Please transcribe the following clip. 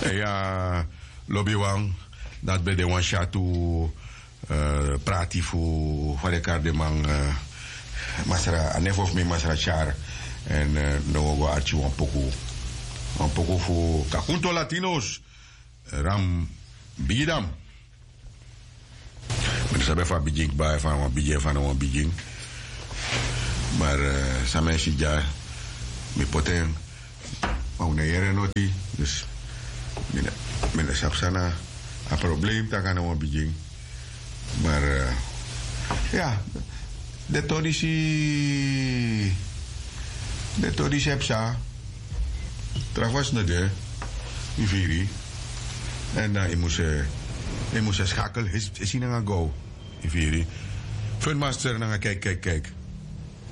Ja, lobby wang. Dat bij de one shot to praat voor elkaar de man. Masara, anef of me masara char. En no go archi wan poco. Wan poco voor Kakunto Latinos. Ram Bidam. Maar dat is van Bijing bij van een Bijing van een Bijing. Maar samen is het ja. Met poten. Maar hoe neer noti. Dus. Met de sapsana. Een probleem. Dat kan een Bijing. Maar ja. De todisi heb sa. Travas na de. In viri. En dan je moest schakelen. Is hij naar go? In viri. Funmaster naar kijk.